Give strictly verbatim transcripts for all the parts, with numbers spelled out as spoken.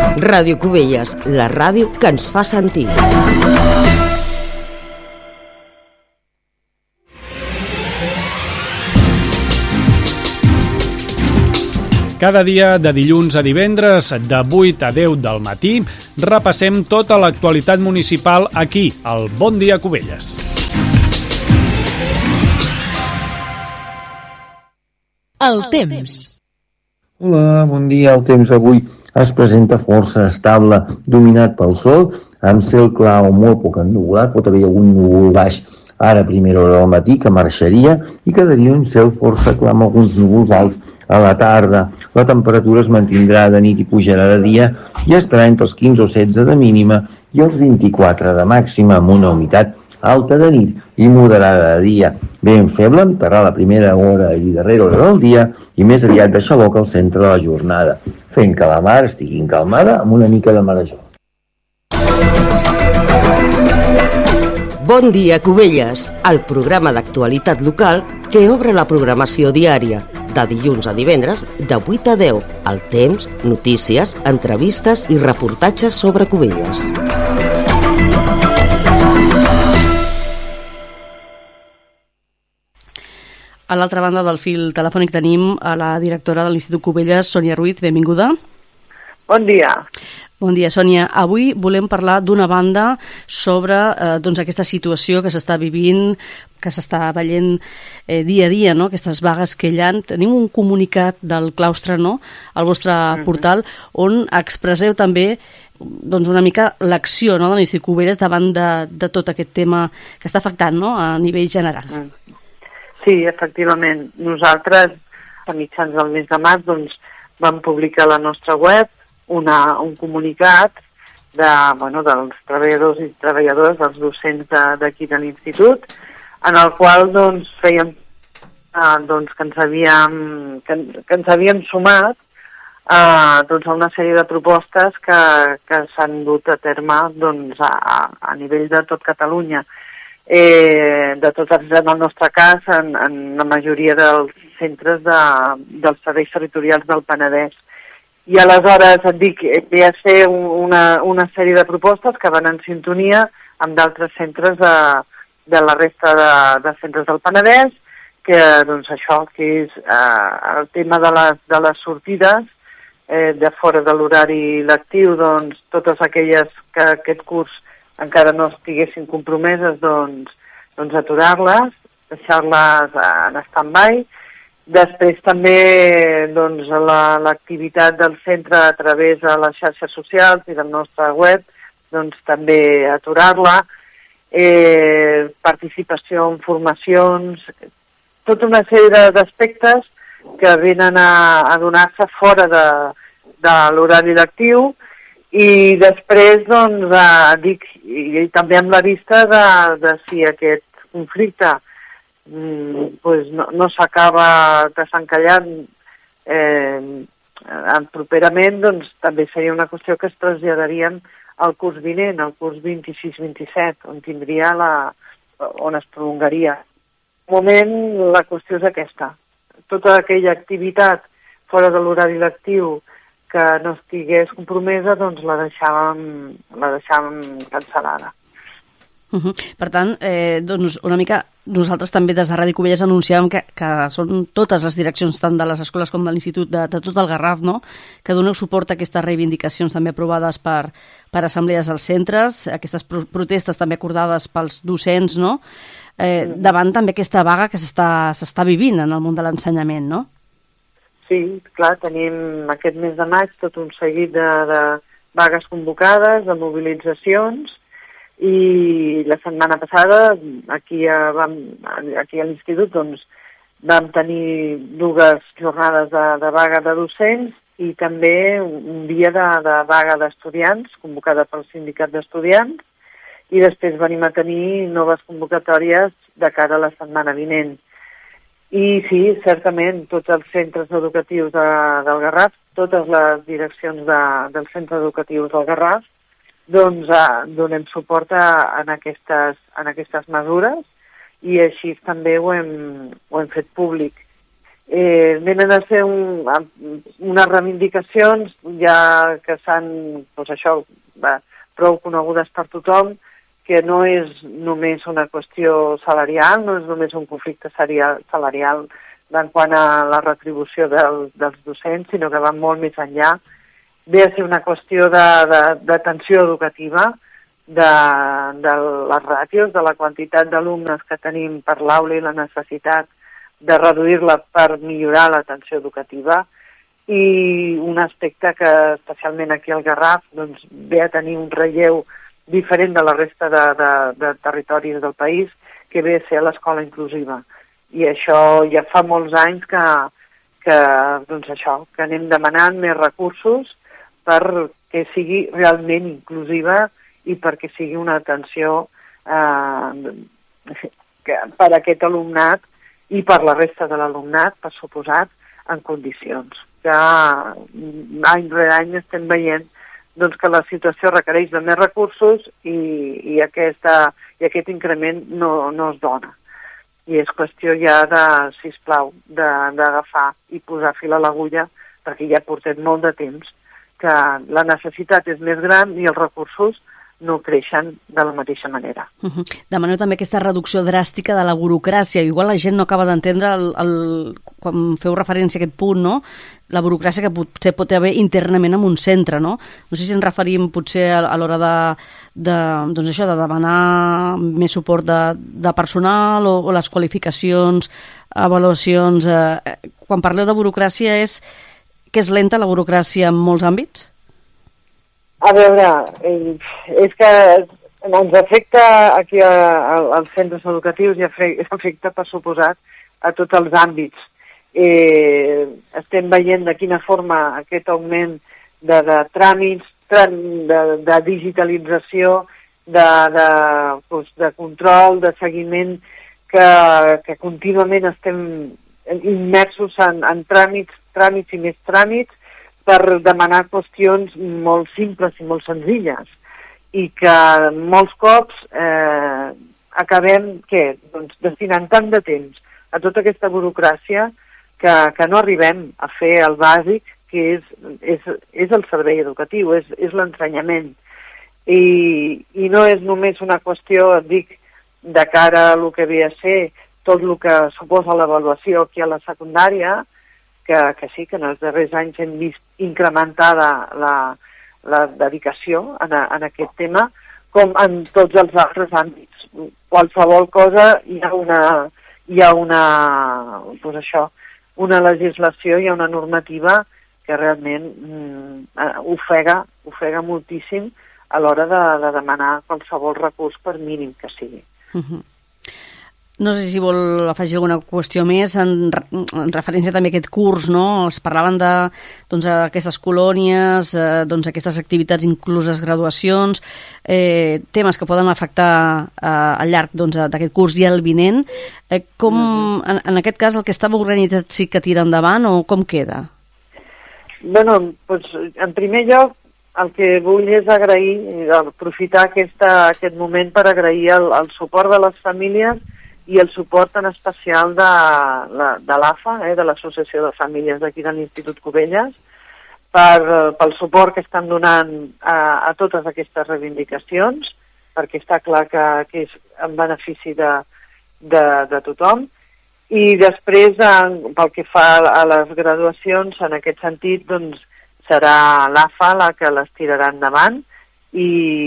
Ràdio Cubelles, la ràdio que ens fa sentir. Cada dia, de dilluns a divendres, de vuit a deu del matí, repassem tota l'actualitat municipal aquí, al Bon Dia Cubelles. El temps. Hola, bon dia. El temps avui es presenta força estable, dominat pel sol, amb cel clar o molt poc ennuvolat. Pot haver algun núvol baix ara a primera hora del matí que marxaria i quedaria un cel força clar amb alguns núvols alts a la tarda. La temperatura es mantindrà de nit i pujarà de dia i estarà entre els quinze o setze de mínima i els vint-i-quatre de màxima, amb una humitat alta de nit i moderada de dia. Ben feble, enterrar la primera hora i darrera hora del dia i més aviat deixar boca al centre de la jornada, fent que la mar estigui encalmada amb una mica de marejor. Bon dia, Cubelles, el programa d'actualitat local que obre la programació diària, de dilluns a divendres, de vuit a deu. El temps, notícies, entrevistes i reportatges sobre Cubelles. A l'altra banda del fil telefònic tenim a la directora de l'Institut Cubelles, Sònia Ruiz. Benvinguda. Bon dia. Bon dia, Sònia. Avui volem parlar d'una banda sobre eh, doncs aquesta situació que s'està vivint, que s'està veient eh, dia a dia, no? Aquestes vagues que hi ha. Tenim un comunicat del claustre, no?, al vostre uh-huh. portal, on expresseu també doncs, una mica l'acció, no?, de l'Institut Cubelles davant de, de tot aquest tema que està afectant, no?, a nivell general. Uh-huh. Sí, efectivament. Nosaltres, a mitjans del mes de març, doncs, vam publicar a la nostra web una, un comunicat de, bueno, dels treballadors i treballadores, dels docents d'aquí de, de l'Institut, en el qual doncs, fèiem eh, doncs, que, ens havíem, que, que ens havíem sumat eh, doncs, a una sèrie de propostes que, que s'han dut a terme doncs, a, a nivell de tot Catalunya. Eh, de tots els, en el nostre cas, en, en la majoria dels centres de, dels serveis territorials del Penedès. I aleshores et dic, ve a ser una, una sèrie de propostes que van en sintonia amb d'altres centres de, de la resta de, de centres del Penedès, que doncs això, que és eh, el tema de les, de les sortides eh, de fora de l'horari lectiu, doncs totes aquelles que aquest curs encara no estiguessin compromeses, doncs, doncs aturar-les, deixar-les en stand-by. Després també doncs, l'activitat del centre a través de les xarxes socials i del nostre web, doncs també aturar-la. Eh, participació en formacions, tota una sèrie d'aspectes que venen a, a donar-se fora de, de l'horari lectiu. I després, doncs, eh, dic, i, i també amb la vista de, de si aquest conflicte mm, pues no, no s'acaba desencallant eh, properament, doncs també seria una qüestió que es traslladaríem al curs vinent, al curs vint-i-sis vint-i-set, on tindria la, on es prolongaria. De moment, la qüestió és aquesta. Tota aquella activitat fora de l'horari lectiu que no estigués compromesa, doncs la deixàvem, la deixàvem cancel·lada. Uh-huh. Per tant, eh, doncs una mica nosaltres també des de Ràdio Cubelles anunciàvem que, que són totes les direccions, tant de les escoles com de l'Institut, de, de tot el Garraf, no?, que doneu suport a aquestes reivindicacions també aprovades per, per assemblees als centres, aquestes pro protestes també acordades pels docents, no?, eh, mm. davant també aquesta vaga que s'està s'està vivint en el món de l'ensenyament, no? Sí, clar, tenim aquest mes de maig tot un seguit de, de vagues convocades, de mobilitzacions, i la setmana passada aquí a, vam, aquí a l'Institut doncs, vam tenir dues jornades de, de vaga de docents i també un dia de, de vaga d'estudiants, convocada pel sindicat d'estudiants, i després venim a tenir noves convocatòries de cara a la setmana vinent. I sí, certament, tots els centres educatius de, del Garraf, totes les direccions de, dels centres educatius del Garraf, doncs eh, donem suport a, en, aquestes, en aquestes mesures i així també ho hem, ho hem fet públic. Eh, venen a ser un, unes reivindicacions ja que s'han, doncs això, va, prou conegudes per tothom, que no és només una qüestió salarial, no és només un conflicte salarial en quant a la retribució del, dels docents, sinó que va molt més enllà. Ve a ser una qüestió d'atenció educativa, de, de les ràtios, de la quantitat d'alumnes que tenim per l'aula i la necessitat de reduir-la per millorar l'atenció educativa, i un aspecte que especialment aquí al Garraf doncs, ve a tenir un relleu diferent de la resta de, de, de territoris del país, que ve a ser l'escola inclusiva. I això ja fa molts anys que, que, doncs això, que anem demanant més recursos perquè sigui realment inclusiva i perquè sigui una atenció eh, per a aquest alumnat i per la resta de l'alumnat, per suposat, en condicions. Que any rere any estem veient doncs, que la situació requereix de més recursos i, i, aquesta, i aquest increment no, no es dona. I és qüestió ja de, sisplau, d'agafar i posar fil a l'agulla, perquè ja portem molt de temps que la necessitat és més gran i els recursos no creixen de la mateixa manera. Uh-huh. Demaneu també aquesta reducció dràstica de la burocràcia. Igual la gent no acaba d'entendre, el, el, quan feu referència a aquest punt, no? La burocràcia que potser pot haver internament en un centre, no? No sé si ens referim potser a, a l'hora de, de, doncs això, de demanar més suport de, de personal o, o les qualificacions, avaluacions. Eh, quan parleu de burocràcia, és que és lenta la burocràcia en molts àmbits? A veure, és que ens afecta aquí a, a, als centres educatius i afecta, per suposat, a tots els àmbits. Eh, estem veient de quina forma aquest augment de, de tràmits, de, de digitalització, de, de, doncs, de control, de seguiment, que, que contínuament estem immersos en, en tràmits, tràmits i més tràmits, per demanar qüestions molt simples i molt senzilles i que molts cops eh, acabem què? Doncs destinant tant de temps a tota aquesta burocràcia que, que no arribem a fer el bàsic, que és, és, és el servei educatiu, és, és l'ensenyament. I, I no és només una qüestió, et dic, de cara a el que ve a ser tot el que suposa l'avaluació aquí a la secundària, Que, que sí, que en els darrers anys hem vist incrementada la, la dedicació en, a, en aquest tema, com en tots els altres àmbits. Qualsevol cosa hi ha una, hi ha una, doncs això, una legislació, hi ha una normativa que realment mm, ofega, ofega moltíssim a l'hora de, de demanar qualsevol recurs per mínim que sigui. Uh-huh. No sé si vol afegir alguna qüestió més en, en referència també a aquest curs, no? Es parlaven de doncs, aquestes colònies, eh, doncs, aquestes activitats, inclús les graduacions, eh, temes que poden afectar eh, al llarg doncs, d'aquest curs i el vinent. Eh, com, mm-hmm. en, en aquest cas, el que estava organitzat sí que tira endavant o com queda? Bueno, doncs, en primer lloc, el que vull és agrair, aprofitar aquesta, aquest moment per agrair el, el suport de les famílies i el suport en especial de, de l'A F A, eh, de l'Associació de Famílies d'aquí de l'Institut Cubelles, per, pel suport que estan donant a, a totes aquestes reivindicacions, perquè està clar que, que és en benefici de, de, de tothom. I després, en, pel que fa a les graduacions, en aquest sentit, doncs, serà l'A F A la que les tirarà endavant i,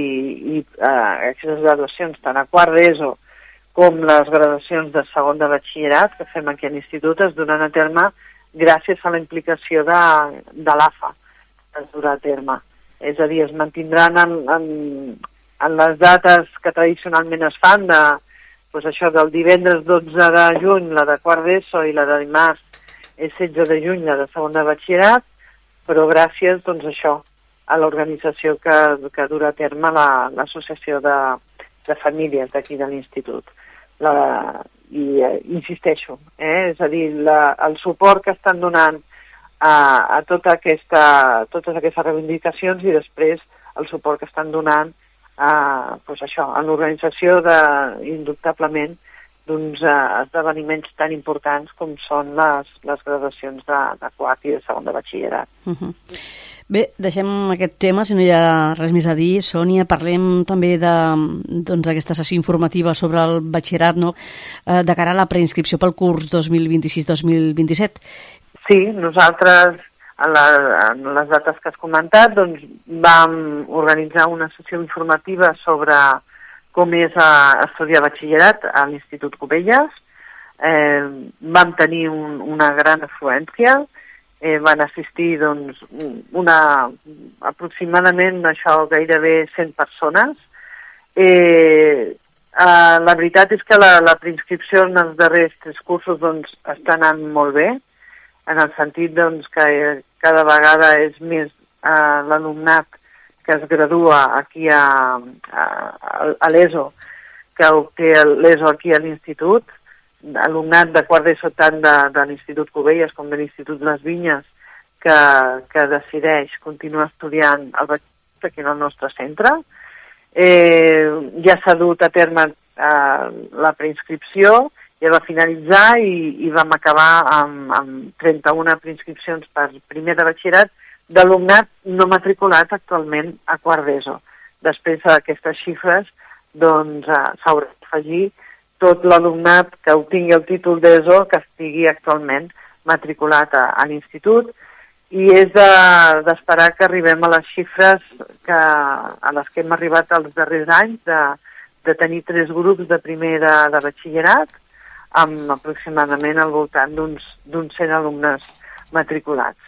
i eh, aquestes graduacions, tant a quart d'ESO com les graduacions de segon de batxillerat que fem aquí a l'Institut es donen a terme gràcies a la implicació de, de l'A F A que es durà a terme. És a dir, es mantindran en, en, en les dates que tradicionalment es fan, de, doncs això, del divendres dotze de juny, la de quart d'ESO, i la de dimarts és setze de juny, la de segon de batxillerat, però gràcies, doncs això, a l'organització que, que durà a terme l'Associació de, de Famílies d'aquí de l'Institut. La, i eh, insisteixo, eh, és a dir, la, el suport que estan donant a, a tota aquesta, totes aquestes reivindicacions i després el suport que estan donant a, pues això, a l'organització de, indubtablement d'uns uh, esdeveniments tan importants com són les, les graduacions de, de quart i de segon de batxillerat. Uh-huh. Bé, deixem aquest tema, si no hi ha res més a dir. Sònia, parlem també d'aquesta doncs, sessió informativa sobre el batxillerat, no? eh, de cara a la preinscripció pel curs dos mil vint-i-sis dos mil vint-i-set. Sí, nosaltres, en, la, en les dates que has comentat, doncs, vam organitzar una sessió informativa sobre com és a estudiar batxillerat a l'Institut Cubelles. Eh, vam tenir un, una gran afluència. Eh, van assistir doncs, una, aproximadament això gairebé cent persones. Eh, eh, la veritat és que la, la preinscripció en els darrers tres cursos doncs, està anant molt bé, en el sentit doncs, que cada vegada és més eh, l'alumnat que es gradua aquí a, a, a l'ESO, que obté l'ESO aquí a l'Institut, alumnat de quart d'ESO tant de, de l'Institut Cubelles com de l'Institut Les Vinyes, que, que decideix continuar estudiant el batxillerat aquí en el nostre centre. Eh, ja s'ha dut a terme eh, la preinscripció, ja va finalitzar i, i vam acabar amb, amb trenta-una preinscripcions per primer de batxillerat d'alumnat no matriculat actualment a quart d'ESO. Després d'aquestes xifres doncs, eh, s'haurà d'afegir tot l'alumnat que obtingui el títol d'ESO que estigui actualment matriculat a, a l'institut, i és d'esperar de, que arribem a les xifres que, a les que hem arribat els darrers anys, de, de tenir tres grups de primer de, de batxillerat, amb aproximadament al voltant d'uns cent alumnes matriculats.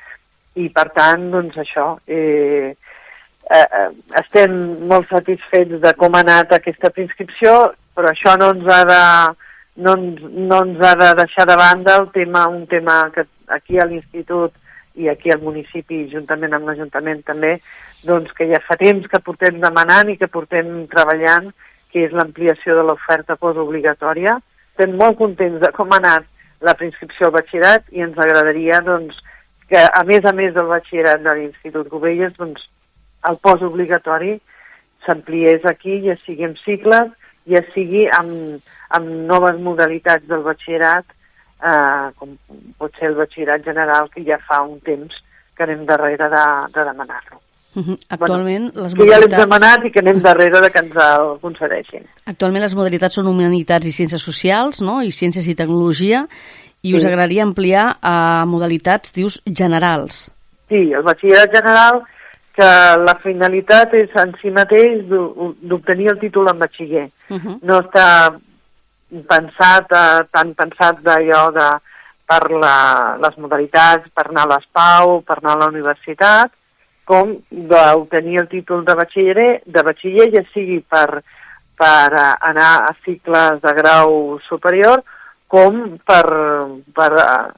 I per tant, doncs això, eh, eh, estem molt satisfets de com ha anat aquesta preinscripció, però això no ens ha de, no ens, no ens ha de deixar de banda el tema, un tema que aquí a l'Institut i aquí al municipi, juntament amb l'Ajuntament també, doncs que ja fa temps que portem demanant i que portem treballant, que és l'ampliació de l'oferta postobligatòria. Estem molt contents de com ha anat la preinscripció al batxillerat i ens agradaria doncs, que, a més a més del batxillerat de l'Institut Cubelles, doncs, el postobligatori s'ampliés aquí, ja sigui en cicles, ja sigui amb, amb noves modalitats del batxillerat, eh, com pot ser el batxillerat general, que ja fa un temps que anem darrere de, de demanar-lo. Uh-huh. Actualment, bueno, les modalitats... Que ja l'hem demanat i que anem darrere de que ens el concedeixin. Actualment les modalitats són humanitats i ciències socials, no?, i ciències i tecnologia, i sí. Us agradaria ampliar a modalitats, dius, generals. Sí, el batxillerat general, que la finalitat és en si mateix d'obtenir el títol en batxiller. Uh-huh. No està pensat, eh, tan pensat d'allò de, per la, les modalitats, per anar a l'ESPAU, per anar a la universitat, com d'obtenir el títol de batxiller, de batxiller ja sigui per, per anar a cicles de grau superior, com per, per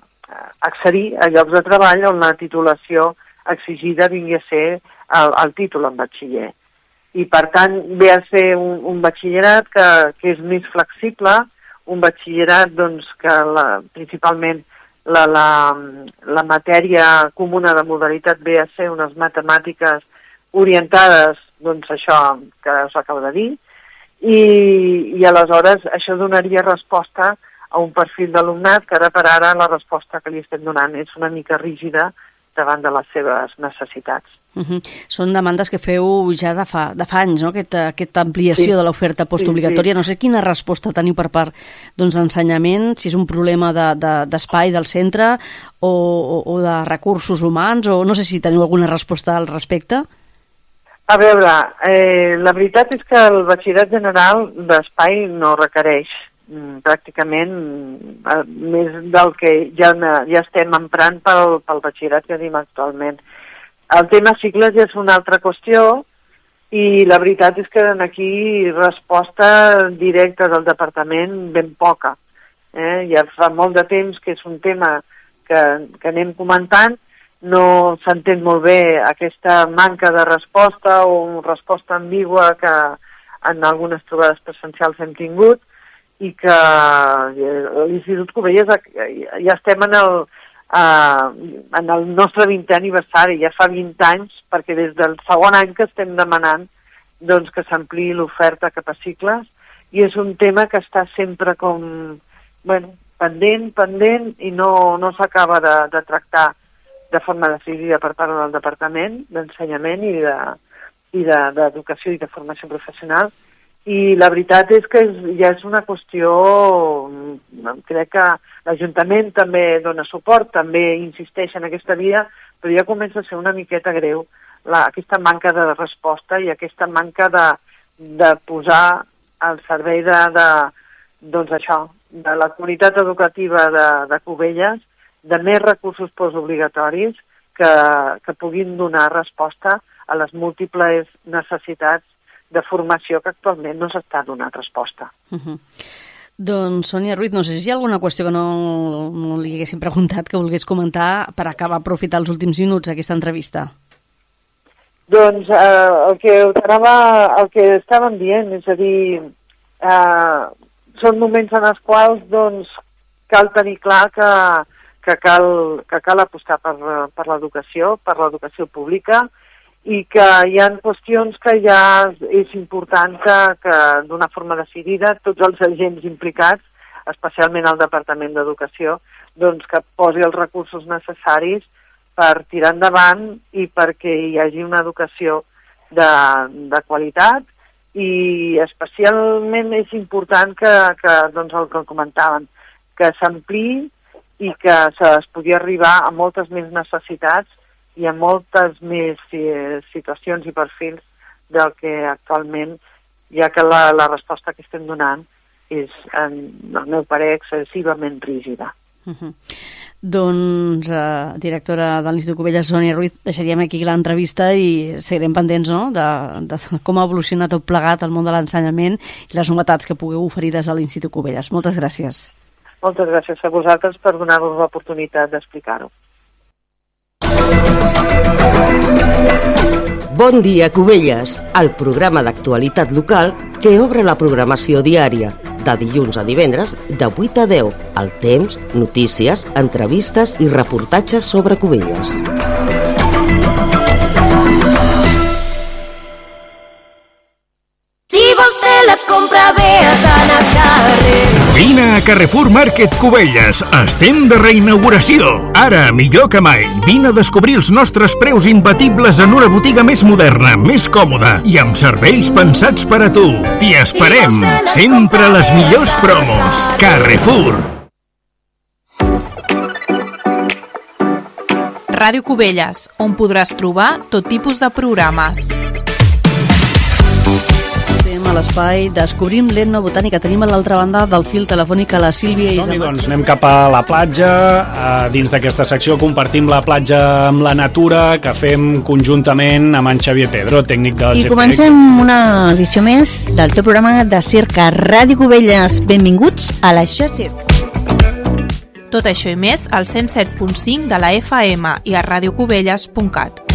accedir a llocs de treball on la titulació exigida vingui a ser el, el títol en batxiller. I per tant ve a ser un, un batxillerat que, que és més flexible, un batxillerat doncs, que la, principalment la, la, la matèria comuna de modalitat ve a ser unes matemàtiques orientades, doncs això que us acabo de dir, i, i aleshores això donaria resposta a un perfil d'alumnat que ara per ara la resposta que li estem donant és una mica rígida davant de les seves necessitats. Uh-huh. Són demandes que feu ja de fa, de fa anys, no?, aquesta, aquesta ampliació sí. de l'oferta postobligatòria. Sí, sí. No sé quina resposta teniu per part d'ensenyament, doncs, si és un problema d'espai de, de, del centre o, o, o de recursos humans, o no sé si teniu alguna resposta al respecte. A veure, eh, la veritat és que el batxillerat general d'espai no requereix pràcticament eh, més del que ja, ja estem emprant pel, pel batxillerat que tenim actualment. El tema cicles ja és una altra qüestió i la veritat és que aquí resposta directa del departament ben poca. Eh? Ja fa molt de temps que és un tema que, que anem comentant, no s'entén molt bé aquesta manca de resposta o resposta ambigua que en algunes trobades presencials hem tingut, i que a l'Institut Cubelles ja estem en el, uh, en el nostre vintè aniversari, ja fa vint anys, perquè des del segon any que estem demanant doncs, que s'ampliï l'oferta cap a cicles i és un tema que està sempre com, bueno, pendent, pendent, i no, no s'acaba de, de tractar de forma decidida per part del Departament d'Ensenyament i de, i de, d'Educació i de Formació Professional. I la veritat és que és, ja és una qüestió, crec que l'Ajuntament també dona suport, també insisteix en aquesta via, però ja comença a ser una miqueta greu la, aquesta manca de resposta i aquesta manca de, de posar al servei de, de, doncs això, de la comunitat educativa de, de Cubelles, de més recursos postobligatoris que, que puguin donar resposta a les múltiples necessitats de formació que actualment no s'està donant resposta. Uh-huh. Doncs, Sònia Ruiz, no sé si hi ha alguna qüestió que no, no li haguéssim preguntat que volgués comentar per acabar aprofitar els últims minuts d'aquesta entrevista. Doncs eh, el, que anava, el que estàvem dient, és a dir, eh, són moments en els quals doncs, cal tenir clar que, que, cal, que cal apostar per, per l'educació, per l'educació pública, i que hi ha qüestions que ja és important que, que d'una forma decidida tots els agents implicats, especialment el Departament d'Educació, doncs que posi els recursos necessaris per tirar endavant i perquè hi hagi una educació de, de qualitat, i especialment és important que, que doncs el que comentaven, que s'ampliï i que es pugui arribar a moltes més necessitats hi ha moltes més eh, situacions i perfils del que actualment, ja que la, la resposta que estem donant és, en el meu parer, excessivament rígida. Uh-huh. Doncs, eh, directora de l'Institut Cubelles, Sònia Ruiz, deixaríem aquí l'entrevista i seguirem pendents, no?, de, de com ha evolucionat tot plegat el món de l'ensenyament i les novetats que pugueu oferir des de l'Institut Cubelles. Moltes gràcies. Moltes gràcies a vosaltres per donar-vos l'oportunitat d'explicar-ho. Bon dia, Cubelles, el programa d'actualitat local que obre la programació diària, de dilluns a divendres, de vuit a deu, el temps, notícies, entrevistes i reportatges sobre Cubelles. Si vols fer la compra bé has d'anar a carrer. Vine a Carrefour Market Cubelles. Estem de reinauguració. Ara, millor que mai, vine a descobrir els nostres preus imbatibles en una botiga més moderna, més còmoda i amb serveis pensats per a tu. T'hi esperem. Sempre les millors promos. Carrefour. Ràdio Cubelles, on podràs trobar tot tipus de programes. A l'espai Descobrim l'etnobotànica. Tenim a l'altra banda del fil telefònic a la Sílvia Som-hi, Isabel. doncs, anem cap a la platja. Dins d'aquesta secció compartim la platja amb la natura, que fem conjuntament amb en Xavier Pedro, tècnic del I G P E C. I comencem una edició més del teu programa de Circa Ràdio Cubelles. Benvinguts a l'Això Circ. Tot això i més al cent set punt cinc de la F M i a radiocubelles punt cat.